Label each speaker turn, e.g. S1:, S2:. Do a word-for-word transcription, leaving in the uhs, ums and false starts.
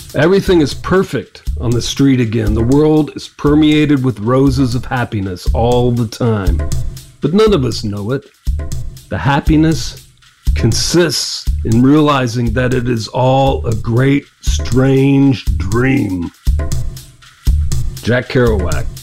S1: Everything is perfect on the street again. The world is permeated with roses of happiness all the time. But none of us know it. The happiness consists in realizing that it is all a great, strange dream. Jack Kerouac.